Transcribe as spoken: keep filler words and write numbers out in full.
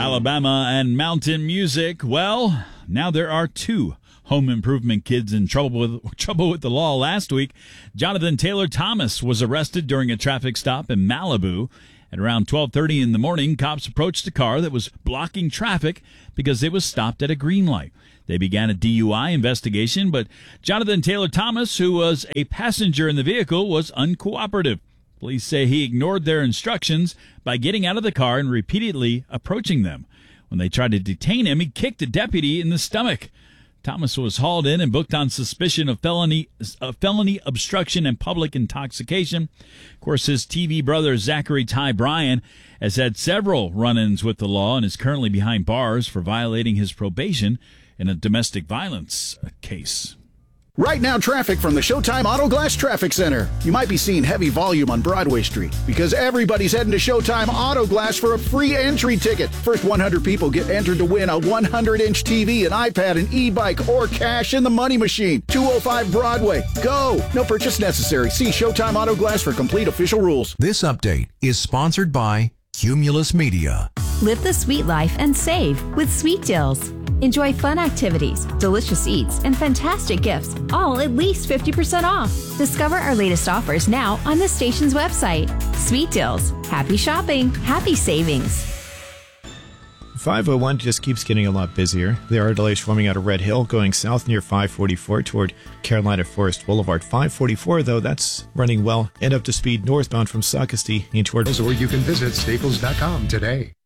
Alabama and mountain music. Well, now there are two home improvement kids in trouble with trouble with the law. Last week, Jonathan Taylor Thomas was arrested during a traffic stop in Malibu. At around twelve thirty in the morning, cops approached a car that was blocking traffic because it was stopped at a green light. They began a D U I investigation, but Jonathan Taylor Thomas, who was a passenger in the vehicle, was uncooperative. Police say he ignored their instructions by getting out of the car and repeatedly approaching them. When they tried to detain him, he kicked a deputy in the stomach. Thomas was hauled in and booked on suspicion of felony uh, felony obstruction and public intoxication. Of course, his T V brother, Zachary Ty Bryan, has had several run-ins with the law and is currently behind bars for violating his probation in a domestic violence case. Right now, traffic from the Showtime Auto Glass Traffic Center. You might be seeing heavy volume on Broadway Street because everybody's heading to Showtime Auto Glass for a free entry ticket. First one hundred people get entered to win a one hundred inch T V, an iPad, an e-bike, or cash in the money machine. two oh five Broadway. Go! No purchase necessary. See Showtime Auto Glass for complete official rules. This update is sponsored by Cumulus Media. Live the sweet life and save with Sweet Deals. Enjoy fun activities, delicious eats, and fantastic gifts, all at least fifty percent off. Discover our latest offers now on the station's website. Sweet Deals. Happy shopping. Happy savings. five oh one just keeps getting a lot busier. There are delays forming out of Red Hill going south near five forty-four toward Carolina Forest Boulevard. five forty-four, though, that's running well and up to speed northbound from Socastee in toward... Or you can visit staples dot com today.